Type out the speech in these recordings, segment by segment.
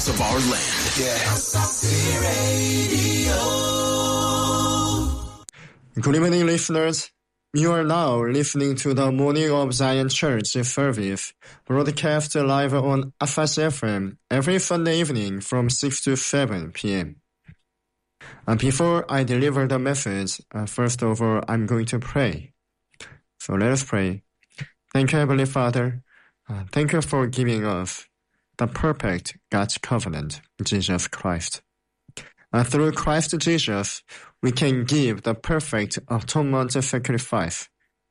pulse of our land. Good evening, listeners. You are now listening to the Morning of Zion Church service, broadcast live on FSFM every Sunday evening from 6 to 7 p.m. Before I deliver the message, first of all, I'm going to pray. So let us pray. Thank you, Heavenly Father. Thank you for giving us the perfect God's covenant, Jesus Christ. Through Christ Jesus, we can give the perfect atonement sacrifice.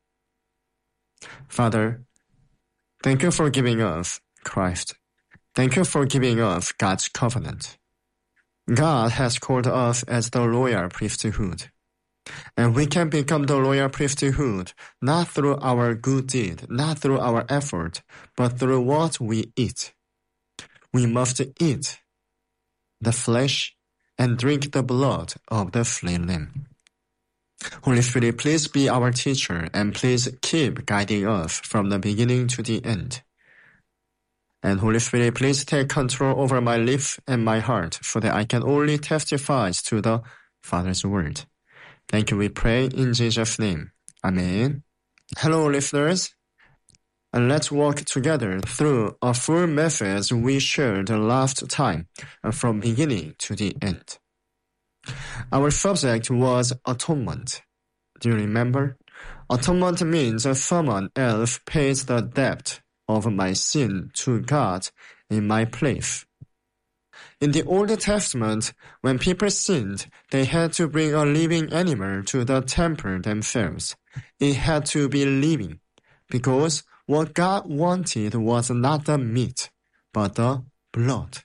Father, thank you for giving us Christ. Thank you for giving us God's covenant. God has called us as the royal priesthood. And we can become the royal priesthood not through our good deed, not through our effort, but through what we eat. We must eat the flesh and drink the blood of the slain lamb. Holy Spirit, please be our teacher and please keep guiding us from the beginning to the end. And Holy Spirit, please take control over my lips and my heart so that I can only testify to the Father's word. Thank you, we pray in Jesus' name. Amen. Hello, listeners. And let's walk together through a full message we shared last time, from beginning to the end. Our subject was atonement. Do you remember? Atonement means someone else pays the debt of my sin to God in my place. In the Old Testament, when people sinned, they had to bring a living animal to the temple themselves. It had to be living, because what God wanted was not the meat, but the blood.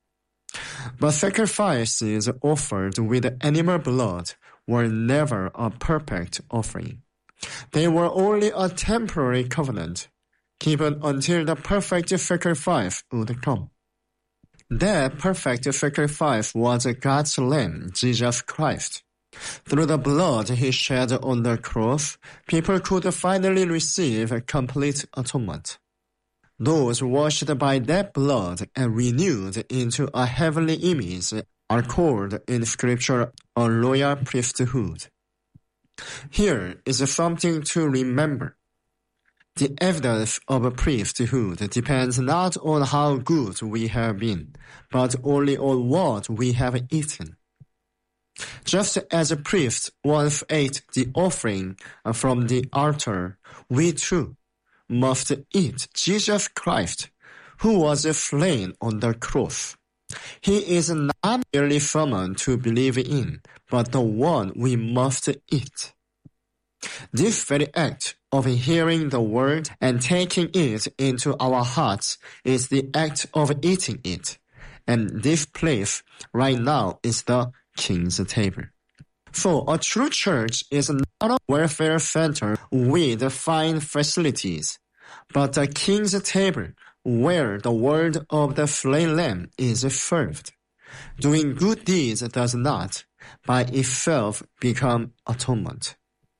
But sacrifices offered with animal blood were never a perfect offering. They were only a temporary covenant, given until the perfect sacrifice would come. That perfect sacrifice was God's Lamb, Jesus Christ. Through the blood he shed on the cross, people could finally receive complete atonement. Those washed by that blood and renewed into a heavenly image are called in Scripture a royal priesthood. Here is something to remember. The evidence of a priesthood depends not on how good we have been, but only on what we have eaten. Just as a priest once ate the offering from the altar, we too must eat Jesus Christ, who was slain on the cross. He is not merely someone to believe in, but the one we must eat. This very act of hearing the word and taking it into our hearts is the act of eating it. And this place right now is the King's Table. So a true church is not a welfare center with fine facilities, but a King's Table where the word of the slain lamb is served. Doing good deeds does not, by itself, become atonement.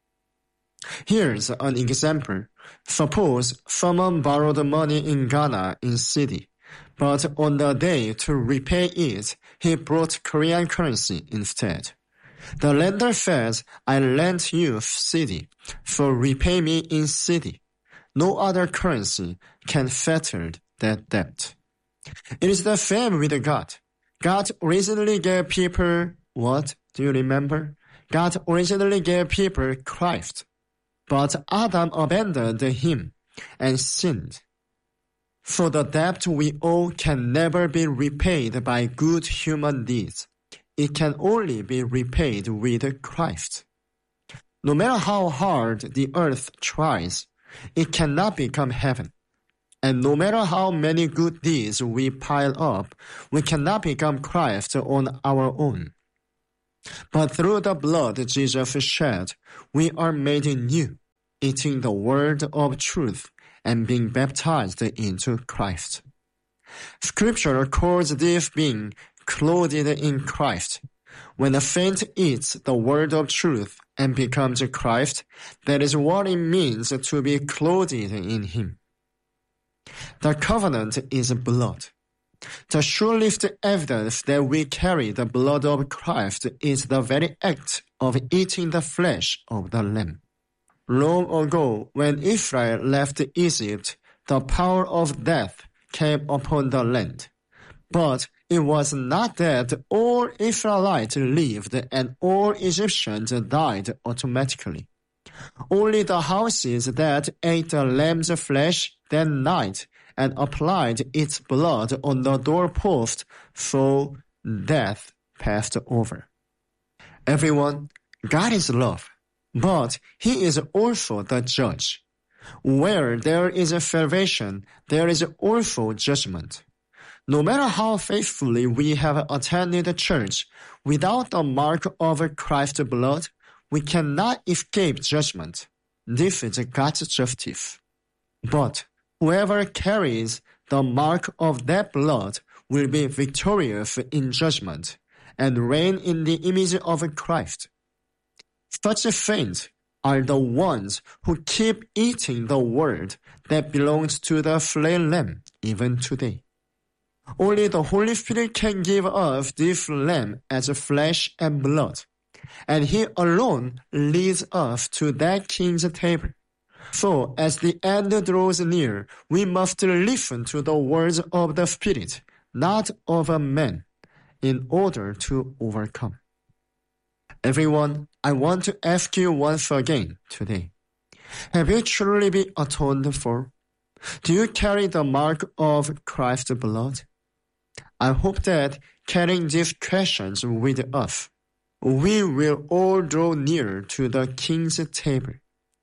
Here's an example. Suppose someone borrowed money in Ghana in cedi, but on the day to repay it, he brought Korean currency instead. The lender says, I lent you cedi, so repay me in cedi. No other currency can settle that debt. It is the same with God. God originally gave people what? Do you remember? God originally gave people Christ. But Adam abandoned him and sinned. So the debt we owe can never be repaid by good human deeds. It can only be repaid with Christ. No matter how hard the earth tries, it cannot become heaven. And no matter how many good deeds we pile up, we cannot become Christ on our own. But through the blood Jesus shed, we are made new, eating the word of truth and being baptized into Christ. Scripture calls this being clothed in Christ. When a saint eats the word of truth and becomes Christ, that is what it means to be clothed in him. The covenant is blood. The surest evidence that we carry the blood of Christ is the very act of eating the flesh of the Lamb. Long ago, when Israel left Egypt, the power of death came upon the land. But it was not that all Israelites lived and all Egyptians died automatically. Only the houses that ate the lamb's flesh that night and applied its blood on the doorpost, so death passed over. Everyone, God is love, but He is also the judge. Where there is a salvation, there is also judgment. No matter how faithfully we have attended church, without the mark of Christ's blood, we cannot escape judgment. This is God's justice. But whoever carries the mark of that blood will be victorious in judgment and reign in the image of Christ. Such saints are the ones who keep eating the word that belongs to the slain lamb even today. Only the Holy Spirit can give us this lamb as flesh and blood, and He alone leads us to that King's table. So, as the end draws near, we must listen to the words of the Spirit, not of a man, in order to overcome. Everyone, I want to ask you once again today, have you truly been atoned for? Do you carry the mark of Christ's blood? I hope that carrying these questions with us, we will all draw near to the King's table.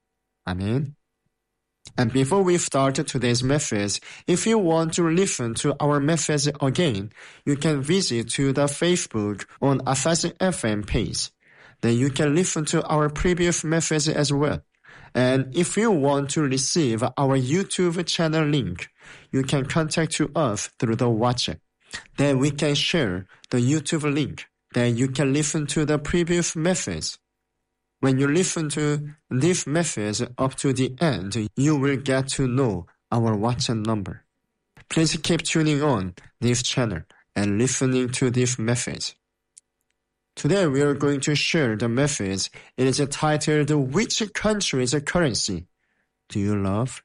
Amen. And before we start today's message, if you want to listen to our message again, you can visit to the Facebook on Asahi FM page. Then you can listen to our previous message as well. And if you want to receive our YouTube channel link, you can contact to us through the WhatsApp. Then we can share the YouTube link. Then you can listen to the previous message. When you listen to this message up to the end, you will get to know our WhatsApp number. Please keep tuning on this channel and listening to this message. Today we are going to share the message. It is titled, Which Country's Currency Do You Love?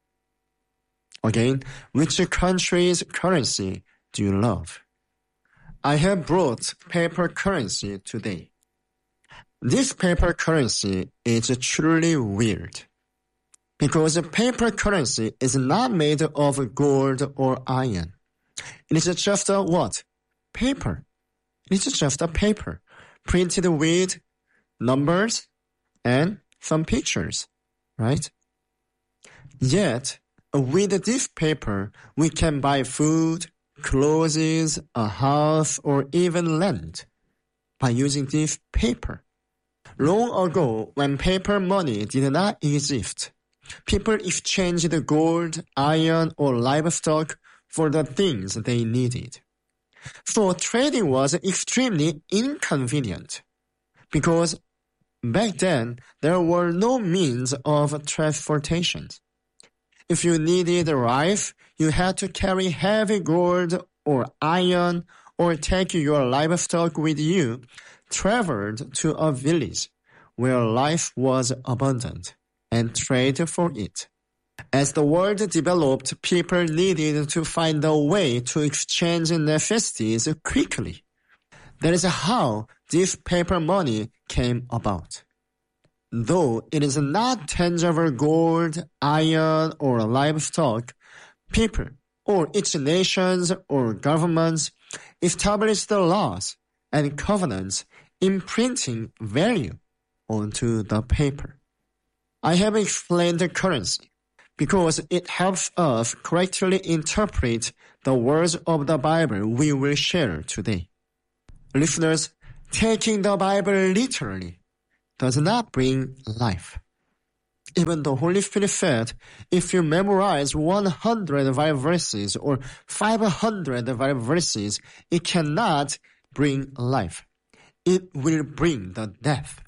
Again, which country's currency do you love? I have brought paper currency today. This paper currency is truly weird, because paper currency is not made of gold or iron. It is just a what? Paper. It is just a paper, printed with numbers and some pictures, right? Yet, with this paper, we can buy food, clothes, a house, or even land by using this paper. Long ago, when paper money did not exist, people exchanged gold, iron, or livestock for the things they needed. So trading was extremely inconvenient, because back then there were no means of transportation. If you needed rice, you had to carry heavy gold or iron or take your livestock with you, traveled to a village where life was abundant, and trade for it. As the world developed, people needed to find a way to exchange necessities quickly. That is how this paper money came about. Though it is not tangible gold, iron, or livestock, people, or each nations or governments, established the laws and covenants imprinting value onto the paper. I have explained the currency because it helps us correctly interpret the words of the Bible we will share today. Listeners, taking the Bible literally does not bring life. Even the Holy Spirit said, if you memorize 100 Bible verses or 500 Bible verses, it cannot bring life. It will bring the death.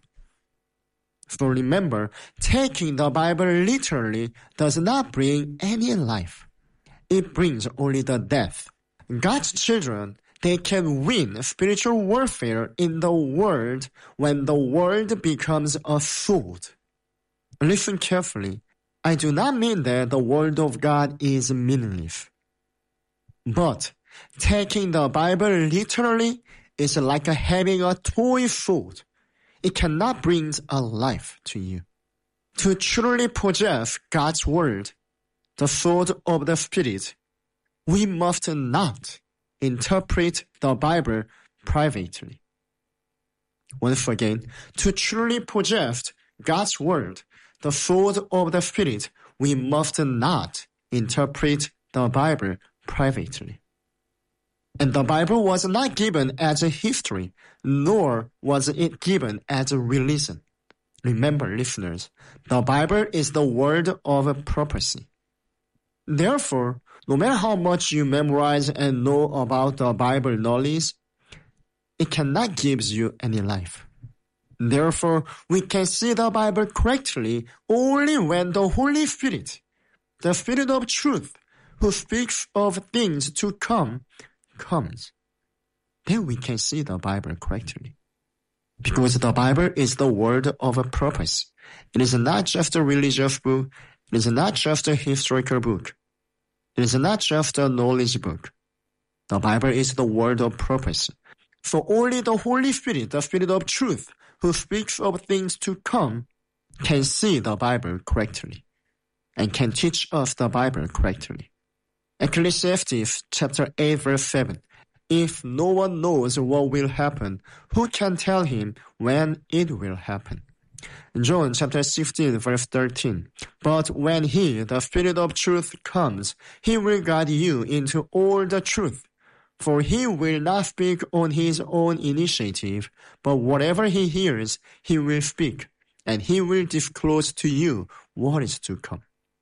So remember, taking the Bible literally does not bring any life. It brings only the death. God's children, they can win spiritual warfare in the world when the world becomes a sword. Listen carefully. I do not mean that the word of God is meaningless. But taking the Bible literally is like having a toy sword. It cannot bring a life to you. To truly possess God's word, the sword of the Spirit, we must not interpret the Bible privately. Once again, to truly possess God's word, the sword of the Spirit, we must not interpret the Bible privately. And the Bible was not given as a history, nor was it given as a religion. Remember, listeners, the Bible is the word of prophecy. Therefore, no matter how much you memorize and know about the Bible knowledge, it cannot give you any life. Therefore, we can see the Bible correctly only when the Holy Spirit, the Spirit of truth, who speaks of things to come, comes. Then we can see the Bible correctly. Because the Bible is the word of a prophecy. It is not just a religious book. It is not just a historical book. It is not just a knowledge book. The Bible is the word of prophecy. For only the Holy Spirit, the Spirit of truth, who speaks of things to come, can see the Bible correctly and can teach us the Bible correctly. Ecclesiastes chapter 8 verse 7. If no one knows what will happen, who can tell him when it will happen? John chapter 16 verse 13. But when he, the Spirit of truth, comes, he will guide you into all the truth. For he will not speak on his own initiative, but whatever he hears, he will speak, and he will disclose to you what is to come.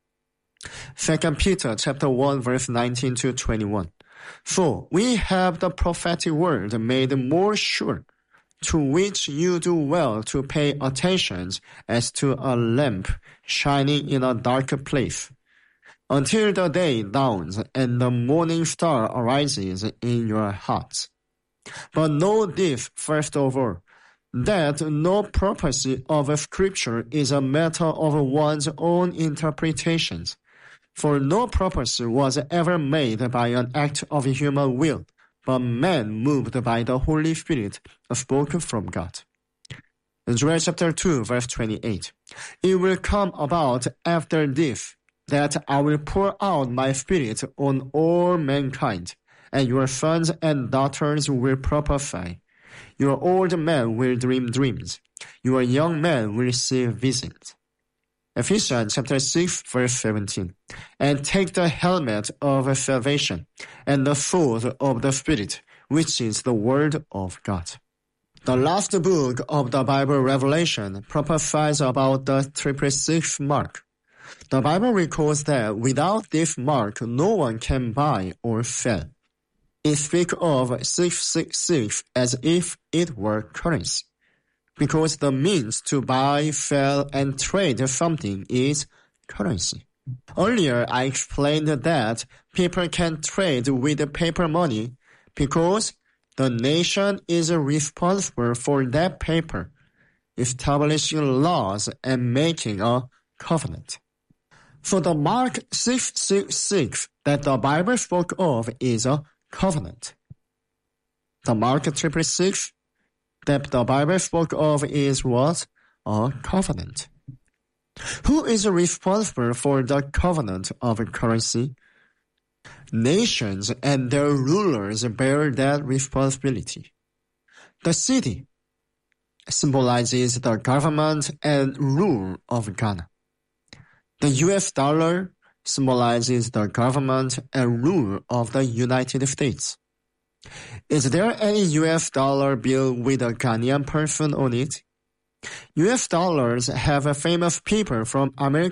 2 Peter chapter 1 verse 19 to 21. For we have the prophetic word made more sure, to which you do well to pay attention as to a lamp shining in a dark place, until the day dawns and the morning star arises in your hearts. But know this first of all, that no prophecy of Scripture is a matter of one's own interpretations. For no prophecy was ever made by an act of human will, but man moved by the Holy Spirit spoke from God. Joel chapter 2 verse 28. It will come about after this, that I will pour out my Spirit on all mankind, and your sons and daughters will prophesy. Your old men will dream dreams. Your young men will see visions. Ephesians chapter 6 verse 17. And take the helmet of salvation and the sword of the Spirit, which is the word of God. The last book of the Bible, Revelation, prophesies about the 666 mark. The Bible records that without this mark, no one can buy or sell. It speaks of 666 as if it were currency, because the means to buy, sell, and trade something is currency. Earlier, I explained that people can trade with paper money because the nation is responsible for that paper, establishing laws and making a covenant. So the mark 666 that the Bible spoke of is a covenant. The mark 666 that the Bible spoke of is what? A covenant. Who is responsible for the covenant of currency? Nations and their rulers bear that responsibility. The city symbolizes the government and rule of Ghana. The US dollar symbolizes the government and rule of the United States. Is there any US dollar bill with a Ghanaian person on it? US dollars have famous people from America